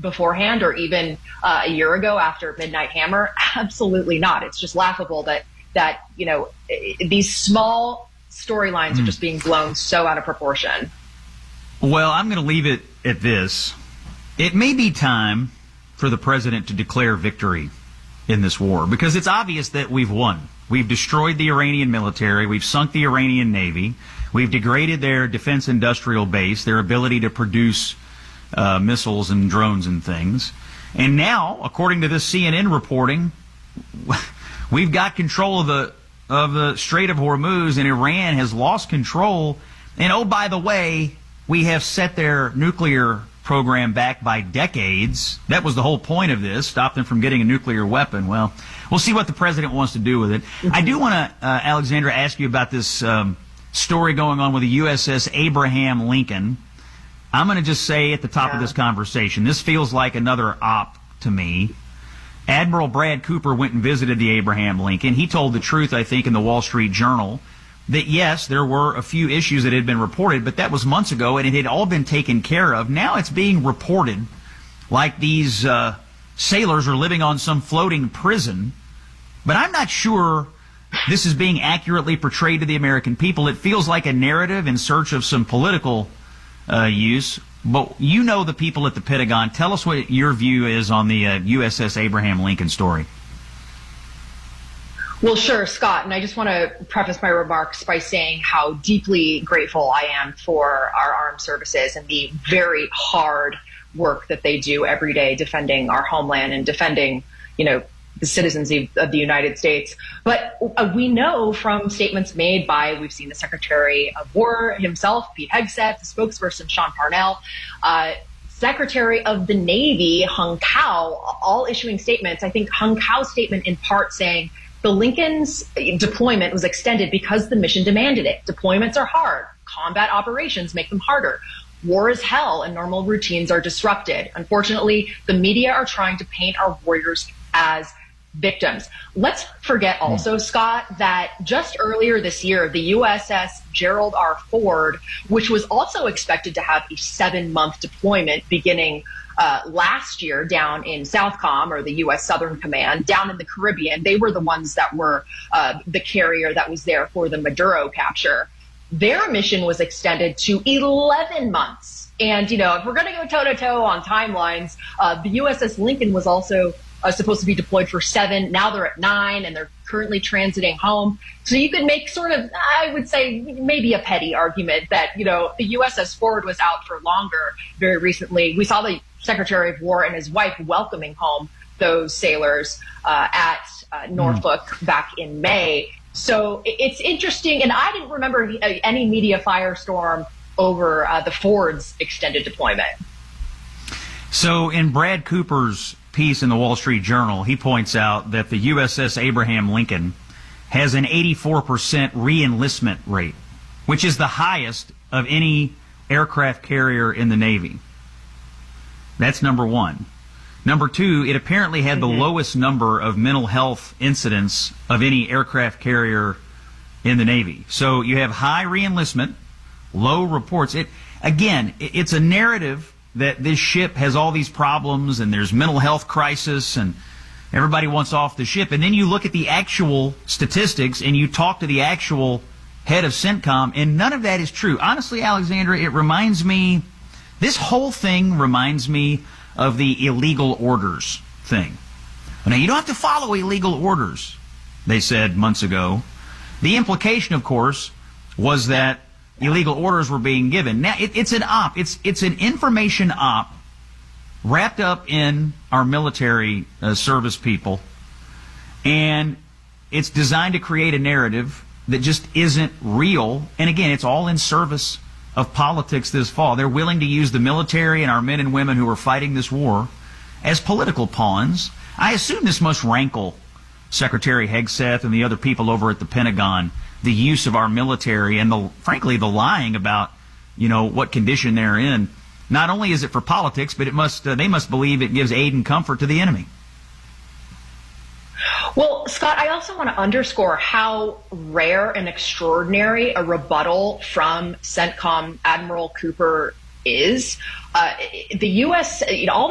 beforehand or even a year ago after Midnight Hammer? Absolutely not. It's just laughable that these small storylines are just being blown so out of proportion. Well, I'm going to leave it at this. It may be time for the president to declare victory in this war, because it's obvious that we've won. We've destroyed the Iranian military. We've sunk the Iranian Navy. We've degraded their defense industrial base, their ability to produce missiles and drones and things. And now, according to this CNN reporting, we've got control of the Strait of Hormuz, and Iran has lost control. And oh, by the way, we have set their nuclear program back by decades. That was the whole point of this, stop them from getting a nuclear weapon. Well, we'll see what the president wants to do with it. I do want to, Alexandra, ask you about this story going on with the USS Abraham Lincoln. I'm going to just say at the top of this conversation, this feels like another op to me. Admiral Brad Cooper went and visited the Abraham Lincoln. He told the truth, I think, in the Wall Street Journal, that yes, there were a few issues that had been reported, but that was months ago, and it had all been taken care of. Now it's being reported like these sailors are living on some floating prison, but I'm not sure this is being accurately portrayed to the American people. It feels like a narrative in search of some political use, but you know the people at the Pentagon. Tell us what your view is on the USS Abraham Lincoln story. Well, sure, Scott, and I just want to preface my remarks by saying how deeply grateful I am for our armed services and the very hard work that they do every day defending our homeland and defending, the citizens of the United States. But we know from statements made by, we've seen the Secretary of War himself, Pete Hegseth, the spokesperson, Sean Parnell, Secretary of the Navy, Hung Kao, all issuing statements. I think Hung Kao's statement in part saying, the Lincoln's deployment was extended because the mission demanded it. Deployments are hard. Combat operations make them harder. War is hell and normal routines are disrupted. Unfortunately, the media are trying to paint our warriors as victims. Let's forget also, Scott, that just earlier this year, the USS Gerald R. Ford, which was also expected to have a 7-month deployment beginning last year down in Southcom, or the U.S. Southern Command, down in the Caribbean. They were the ones that were the carrier that was there for the Maduro capture. Their mission was extended to 11 months. And, if we're going to go toe-to-toe on timelines, the USS Lincoln was also supposed to be deployed for 7. Now they're at 9, and they're currently transiting home. So you could make sort of, I would say, maybe a petty argument that, the USS Ford was out for longer very recently. We saw the Secretary of War and his wife welcoming home those sailors at Norfolk back in May. So it's interesting, and I didn't remember any media firestorm over the Ford's extended deployment. So in Brad Cooper's piece in the Wall Street Journal, he points out that the USS Abraham Lincoln has an 84% re-enlistment rate, which is the highest of any aircraft carrier in the Navy. That's number one. Number two, it apparently had the lowest number of mental health incidents of any aircraft carrier in the Navy. So you have high re-enlistment, low reports. It's a narrative that this ship has all these problems and there's mental health crisis and everybody wants off the ship. And then you look at the actual statistics and you talk to the actual head of CENTCOM, and none of that is true. Honestly, Alexandra, this whole thing reminds me of the illegal orders thing. Now, you don't have to follow illegal orders, they said months ago. The implication, of course, was that illegal orders were being given. Now, it's an op. It's an information op wrapped up in our military service people, and it's designed to create a narrative that just isn't real. And again, it's all in service of politics this fall. They're willing to use the military and our men and women who are fighting this war as political pawns. I assume this must rankle Secretary Hegseth and the other people over at the Pentagon, the use of our military and, frankly, the lying about, what condition they're in. Not only is it for politics, but they must believe it gives aid and comfort to the enemy. Well, Scott, I also want to underscore how rare and extraordinary a rebuttal from CENTCOM Admiral Cooper is. The U.S., all